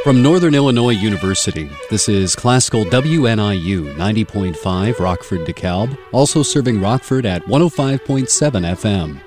From Northern Illinois University, this is Classical WNIU 90.5 Rockford DeKalb, also serving Rockford at 105.7 FM.